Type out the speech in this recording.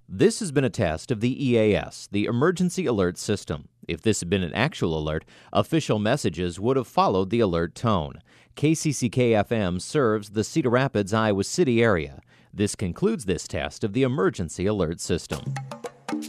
This has been a test of the EAS, the Emergency Alert System. If this had been an actual alert, official messages would have followed the alert tone. KCCK-FM serves the Cedar Rapids, Iowa City area. This concludes this test of the Emergency Alert System.